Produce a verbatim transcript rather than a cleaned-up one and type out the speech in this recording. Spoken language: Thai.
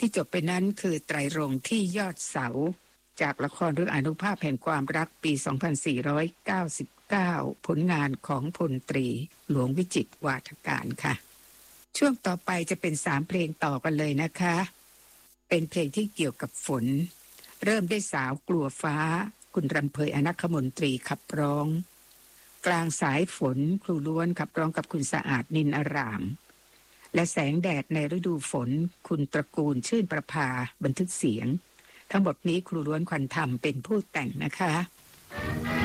ที่จบไปนั้นคือไตรรงค์ที่ยอดเสาจากละครเรื่องอานุภาพแห่งความรักปี สองพันสี่ร้อยเก้าสิบเก้า ผลงานของพลตรีหลวงวิจิตรวาทการค่ะช่วงต่อไปจะเป็นสามเพลงต่อกันเลยนะคะเป็นเพลงที่เกี่ยวกับฝนเริ่มได้สาวกลัวฟ้าคุณรำเพยอนัคคมนตรีขับร้องกลางสายฝนครูล้วนขับร้องกับคุณสะอาดนินอารามและแสงแดดในฤดูฝนคุณตระกูลชื่นประภาบันทึกเสียงทั้งหมดนี้ครูล้วนควันธรรมเป็นผู้แต่งนะคะ